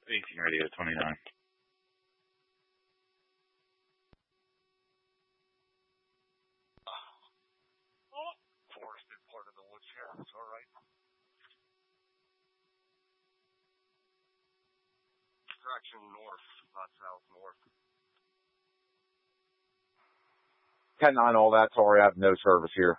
18 radio 29. Forested part of the woods here. It's all right. Direction north, not south, north. 10-9, all that. Sorry, I have no service here.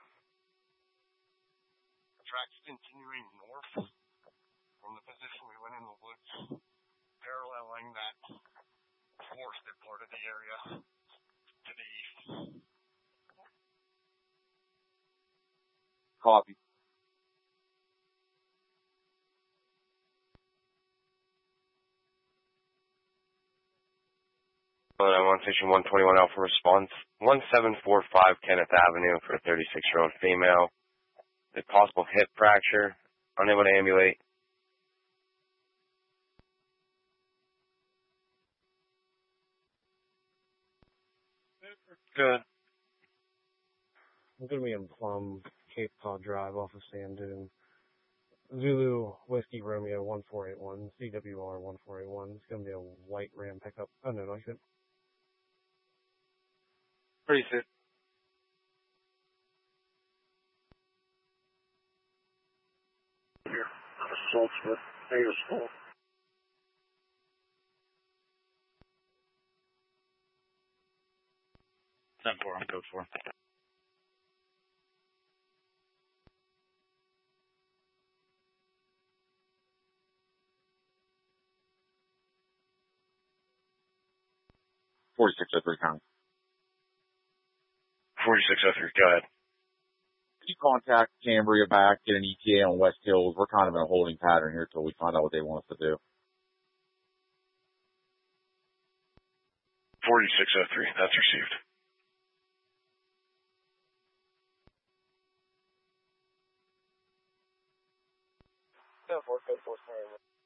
Track's continuing north from the position we went in the woods, paralleling that forested part of the area to the east. Copy. I'm on station 121 Alpha response. 1745 Kenneth Avenue for a 36-year-old female. A possible hip fracture. Unable to ambulate. Good. I'm going to be in Plum, Cape Cod Drive off of Sand Dune. Zulu Whiskey Romeo 1481, CWR 1481. It's going to be a white Ram pickup. Oh, no, I should. Pretty soon. Here, Saltsmith, Ayers School. Send 4 on code 4. County. 4603, go ahead. Can you contact Cambria back, get an ETA on West Hills? We're kind of in a holding pattern here till we find out what they want us to do. 4603, that's received. Code 4, sorry.